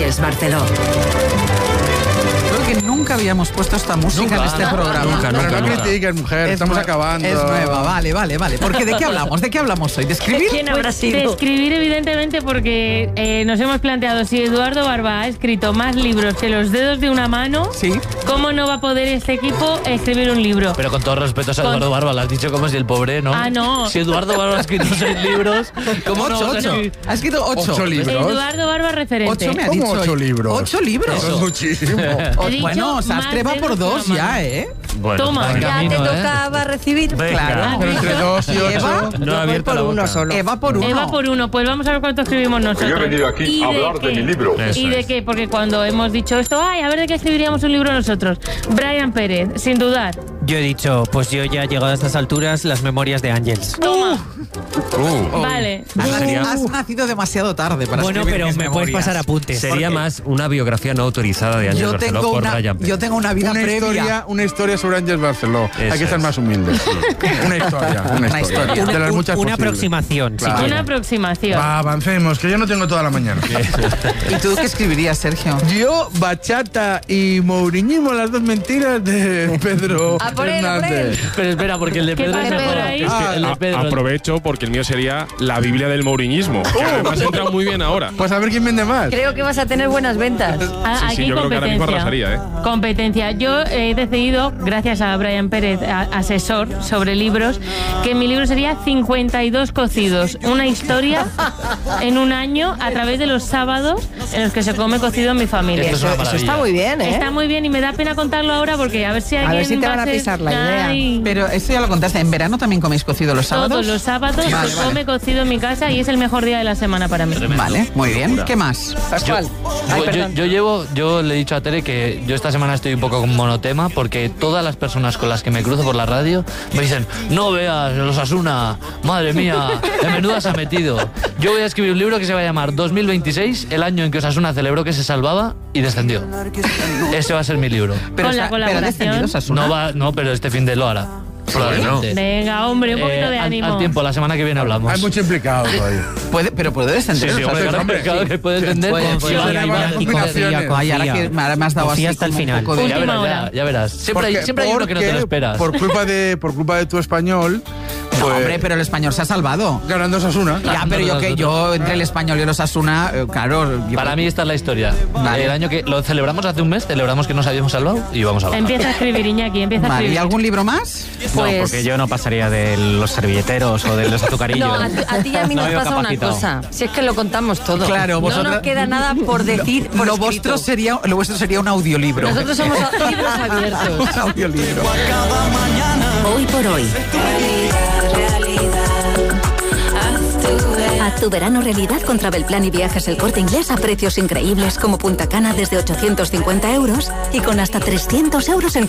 Ángeles Barceló. Creo que nunca habíamos puesto esta música en este programa. Nunca. Pero no critiques, mujer, estamos acabando. Es nueva, vale. Porque ¿de qué hablamos? ¿De qué hablamos hoy? ¿De escribir? ¿Quién habrá sido? De escribir, evidentemente, porque nos hemos planteado, si Eduardo Barba ha escrito más libros que los dedos de una mano, Sí. ¿cómo no va a poder este equipo escribir un libro? Pero con todo respeto a Eduardo Barba, lo has dicho como si el pobre, ¿no? Ah, no. Si Eduardo Barba ha escrito 6 libros, ¿cómo no? 8. Ha escrito 8. 8 libros. Eduardo Barba referente. 8 me ha ¿Cómo dicho. 8 libros? 8 libros. Eso es muchísimo. He dicho Bueno, Sastre más va por dedos 2 de una mano. ya, ¿eh? Bueno, Toma, está en Ya camino, te tocaba recibir. Claro. Pero entre 2 y 8. Eva, No ha abierto la boca. solo. Eva por 1. Eva por 1, pues vamos a ver cuánto escribimos nosotros. Yo he venido aquí ¿Y a hablar de mi libro. ¿Y de qué? Porque cuando hemos dicho esto, a ver de qué escribiríamos un libro nosotros. Brian Pérez, sin dudar. Yo he dicho, pues yo ya he llegado a estas alturas, las memorias de Ángels. Toma. Vale. Has nacido demasiado tarde para Bueno, escribir pero mis me puedes memorias. pasar apuntes. Sería más una biografía no autorizada de Ángel Yo Barceló tengo, por Ryan Pérez. yo tengo una vida previa. Una historia sobre Ángel Barceló. Eso Hay que ser es. más humildes. Una historia. Una historia. De las muchas Una posibles. aproximación, Claro. si Una quieres. aproximación. Va, avancemos, que yo no tengo toda la mañana. ¿Y tú qué escribirías, Sergio? Yo, bachata y mouriñismo, las dos mentiras de Pedro A por él, a por Hernández. Pero espera, porque el de ¿Qué Pedro pasa es por mejor. ahí? El de Pedro. Aprovecho porque el mío sería la Biblia del Mouriñismo. Que además entra muy bien ahora. Pues a ver quién vende más. Creo que vas a tener buenas ventas. Aquí yo creo que ahora mismo arrasaría, Competencia. Yo he decidido, gracias a Brian Pérez, asesor sobre libros, que mi libro sería 52 cocidos. Una historia en un año a través de los sábados en los que se come cocido en mi familia. Esto es una Eso maravilla. está muy bien, ¿eh? Está muy bien y me da pena contarlo ahora porque a ver si alguien ver si te van a ser- pisar la idea. Ay, Pero esto ya lo contaste. ¿En verano también coméis cocido los sábados? todos los sábados Vale, se vale. come cocido en mi casa y es el mejor día de la semana para mí. Vale, muy bien. ¿Qué más? Pascual. Ay, perdón. Yo le he dicho a Tere que yo esta semana estoy un poco con monotema porque todas las personas con las que me cruzo por la radio me dicen, no veas, los Asuna, madre mía, en menuda se ha metido. Yo voy a escribir un libro que se va a llamar 2026, el año en que Osasuna celebró que se salvaba y descendió. Ese va a ser mi libro. Con la pero colaboración. descendido Osasuna. No, pero este fin de lo hará. Probablemente. Venga, hombre, un poquito de ánimo. Al tiempo, la semana que viene hablamos. Hay mucho implicado todavía. Pero puede descender. Sí, o sea, hombre, hombre, claro que puede descender. Puede, Confía, puede. Iván. Varias combinaciones. Ay, ahora que me has dado Confía así hasta el como un final. poco de- Ya Última verás, hora. ya verás. Siempre hay uno que no te lo esperas. Por culpa de tu español, No, pues, hombre, pero el español se ha salvado. ganando Osasuna. Ya, pero yo entre el español y el Osasuna, claro. Para mí esta es la historia. Vale. El año que lo celebramos hace un mes, celebramos que nos habíamos salvado y vamos a hablar. Empieza a escribir, Iñaki, empieza a Vale, ¿y escribir. algún libro más? Pues, No, porque yo no pasaría de los servilleteros o de los azucarillos. no, a ti y a mí No nos veo pasa una capacitado. cosa. Si es que lo contamos todo. Claro, No vosotras- nos queda nada por decir, por Lo escrito. vuestro sería un audiolibro. Nosotros somos libros abiertos. Un audiolibro. Hoy por hoy. Haz tu verano realidad con Travelplan y Viajes El Corte Inglés a precios increíbles como Punta Cana desde 850 € y con hasta 300 € en